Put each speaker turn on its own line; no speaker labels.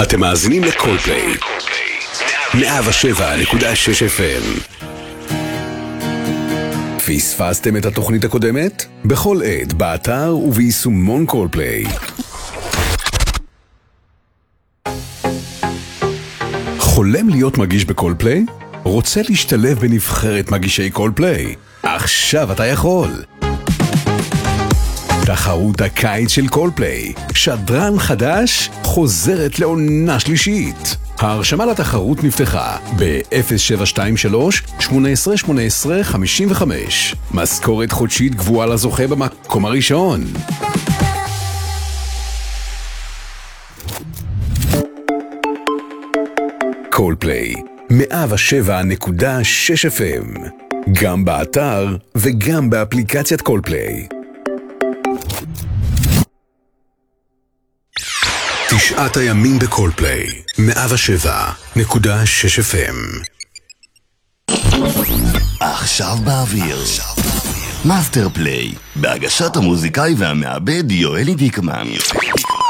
אתם מאזינים לקולפליי 107.6 FM. פספסתם את התוכנית הקודמת? בכל עת, באתר וביישומון קולפליי. חולם להיות מגיש בקולפליי? רוצה להשתלב בנבחרת מגישי קולפליי? עכשיו אתה יכול! תחרות הקיץ של קולפליי, שדרן חדש, חוזרת לעונה שלישית. ההרשמה לתחרות נפתחה ב-0723-18-18-55. משכורת חודשית גבוהה לזוכה במקום הראשון. קולפליי 107.6 FM, גם באתר וגם באפליקציית קולפליי. 9 הימים בקולפליי 107.6 FM.
עכשיו באוויר מאסטר פליי, בהגשת המוזיקאי והמעבד יואלי דיקמן.